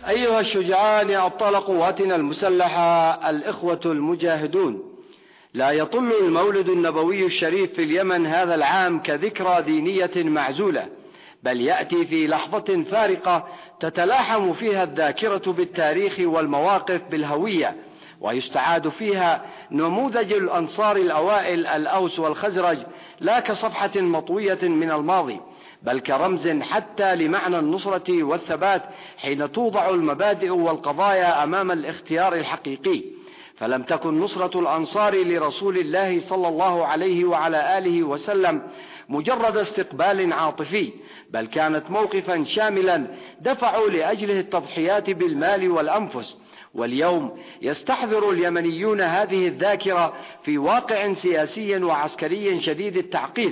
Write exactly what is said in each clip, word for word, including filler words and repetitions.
أيها الشجعان يا أبطال قواتنا المسلحة، الإخوة المجاهدون، لا يطل المولد النبوي الشريف في اليمن هذا العام كذكرى دينية معزولة، بل يأتي في لحظة فارقة تتلاحم فيها الذاكرة بالتاريخ والمواقف بالهوية، ويستعاد فيها نموذج الأنصار الأوائل الأوس والخزرج لا كصفحة مطوية من الماضي، بل كرمز حتى لمعنى النصرة والثبات حين توضع المبادئ والقضايا أمام الاختيار الحقيقي. فلم تكن نصرة الأنصار لرسول الله صلى الله عليه وعلى آله وسلم مجرد استقبال عاطفي، بل كانت موقفا شاملا دفعوا لأجله التضحيات بالمال والأنفس. واليوم يستحضر اليمنيون هذه الذاكرة في واقع سياسي وعسكري شديد التعقيد،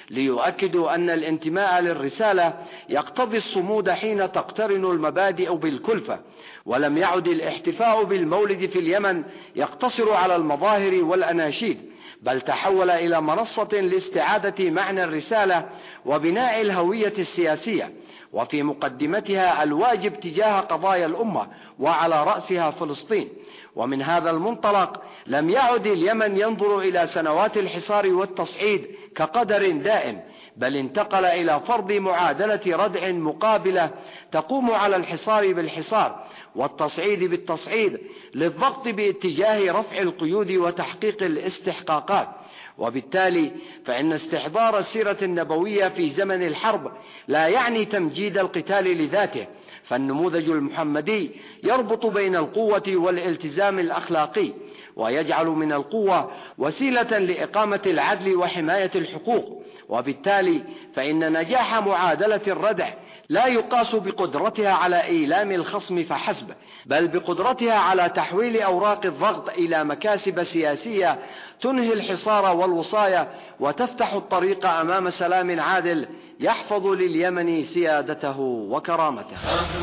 ليؤكدوا أن الانتماء للرسالة يقتضي الصمود حين تقترن المبادئ بالكلفة. ولم يعد الاحتفاء بالمولد في اليمن يقتصر على المظاهر والأناشيد، بل تحول إلى منصة لاستعادة معنى الرسالة وبناء الهوية السياسية، وفي مقدمتها الواجب تجاه قضايا الأمة وعلى رأسها فلسطين. ومن هذا المنطلق لم يعد اليمن ينظر إلى سنوات الحصار والتصعيد كقدر دائم، بل انتقل إلى فرض معادلة ردع مقابلة تقوم على الحصار بالحصار والتصعيد بالتصعيد للضغط باتجاه رفع القيود وتحقيق الاستحقاقات. وبالتالي فإن استحضار السيرة النبوية في زمن الحرب لا يعني تمجيد القتال لذاته، فالنموذج المحمدي يربط بين القوة والالتزام الأخلاقي، ويجعل من القوة وسيلة لإقامة العدل وحماية الحقوق. وبالتالي فإن نجاح معادلة الردع لا يقاس بقدرتها على إيلام الخصم فحسب، بل بقدرتها على تحويل أوراق الضغط إلى مكاسب سياسية تنهي الحصار والوصاية وتفتح الطريق أمام سلام عادل يحفظ لليمن سيادته وكرامته.